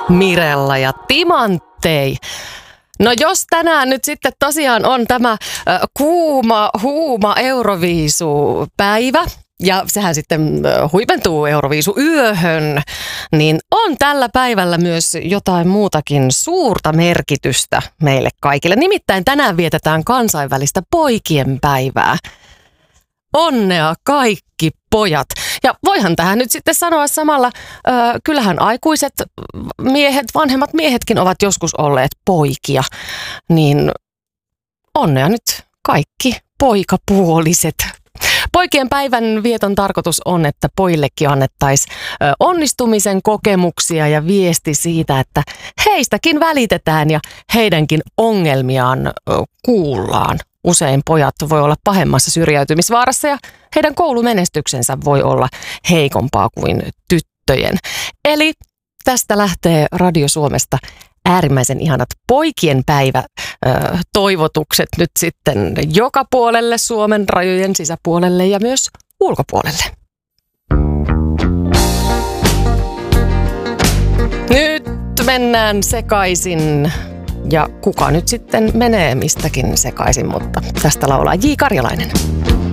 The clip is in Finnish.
Mirella ja Timanttei. No jos tänään nyt sitten tosiaan on tämä kuuma, huuma Euroviisupäivä, ja sehän sitten huipentuu Euroviisuyöhön, niin on tällä päivällä myös jotain muutakin suurta merkitystä meille kaikille. Nimittäin tänään vietetään kansainvälistä poikien päivää. Onnea kaikki pojat. Ja voihan tähän nyt sitten sanoa samalla, kyllähän aikuiset miehet, vanhemmat miehetkin ovat joskus olleet poikia. Niin onnea nyt kaikki poikapuoliset. Poikien päivän vieton tarkoitus on, että pojillekin annettaisiin onnistumisen kokemuksia ja viesti siitä, että heistäkin välitetään ja heidänkin ongelmiaan kuullaan. Usein pojat voi olla pahemmassa syrjäytymisvaarassa ja heidän koulumenestyksensä voi olla heikompaa kuin tyttöjen. Eli tästä lähtee Radio Suomesta äärimmäisen ihanat poikien päivä toivotukset nyt sitten joka puolelle Suomen rajojen sisäpuolelle ja myös ulkopuolelle. Nyt mennään sekaisin. Ja kuka nyt sitten menee mistäkin sekaisin, mutta tästä laulaa J. Karjalainen.